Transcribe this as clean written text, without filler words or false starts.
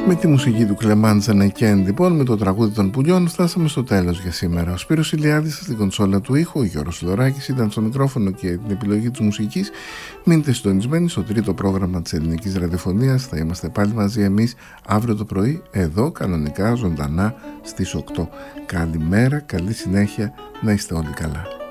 Με τη μουσική του Κλεμάν Τζανακιάν, λοιπόν, με το τραγούδι των πουλιών, φτάσαμε στο τέλος για σήμερα. Ο Σπύρος Ηλιάδης στην κονσόλα του ήχου, ο Γιώργος Λοράκης ήταν στο μικρόφωνο και την επιλογή της μουσικής. Μείνετε συντονισμένοι στο τρίτο πρόγραμμα της ελληνικής ραδιοφωνίας. Θα είμαστε πάλι μαζί εμείς αύριο το πρωί, εδώ κανονικά ζωντανά στις 8. Καλημέρα, καλή συνέχεια, να είστε όλοι καλά.